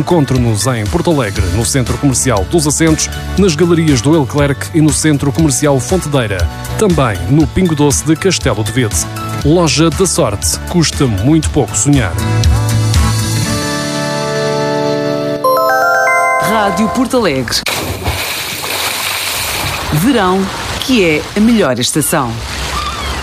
Encontre-nos em Porto Alegre, no Centro Comercial dos Assentos, nas galerias do Leclerc e no Centro Comercial Fontedeira. Também no Pingo Doce de Castelo de Vede. Loja da Sorte. Custa muito pouco sonhar. Rádio Porto Alegre. Verão, que é a melhor estação.